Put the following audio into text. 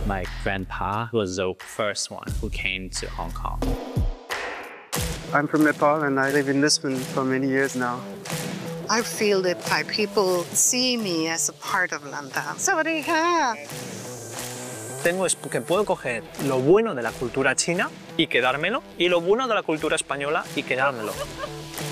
My grandpa was the first one who came to Hong Kong. I'm from Nepal and I live in Lisbon for many years now. I feel that Thai people see me as a part of London. Sawadee-ka. Tengo es que puedo coger lo bueno de la cultura china y quedármelo, y lo bueno de la cultura española y quedármelo.